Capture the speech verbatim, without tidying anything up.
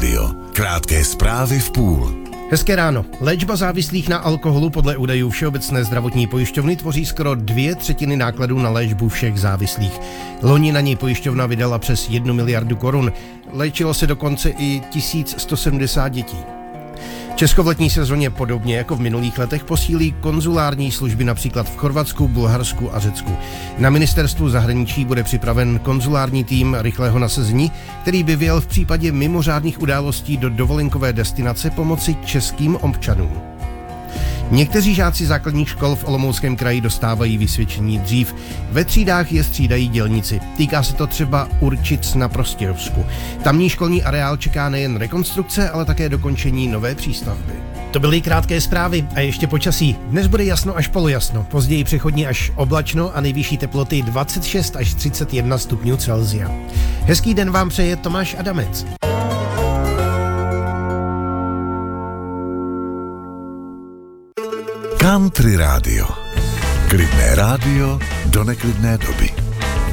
rádio. Krátké zprávy v půl. Hezké ráno. Léčba závislých na alkoholu podle údajů Všeobecné zdravotní pojišťovny tvoří skoro dvě třetiny nákladů na léčbu všech závislých. Loni na něj pojišťovna vydala přes jednu miliardu korun. Léčilo se dokonce i tisíc sto sedmdesát dětí. Česko v letní sezóně podobně jako v minulých letech posílí konzulární služby například v Chorvatsku, Bulharsku a Řecku. Na ministerstvu zahraničí bude připraven konzulární tým rychlého nasazení, který by vyjel v případě mimořádných událostí do dovolenkové destinace pomoci českým občanům. Někteří žáci základních škol v Olomouckém kraji dostávají vysvědčení dřív. Ve třídách je střídají dělníci. Týká se to třeba Určic na Prostějovsku. Tamní školní areál čeká nejen rekonstrukce, ale také dokončení nové přístavby. To byly krátké zprávy a ještě počasí. Dnes bude jasno až polojasno, později přechodně až oblačno a nejvyšší teploty dvacet šest až třicet jedna stupňů Celsia. Hezký den vám přeje Tomáš Adamec. Country rádio. Klidné rádio do neklidné doby.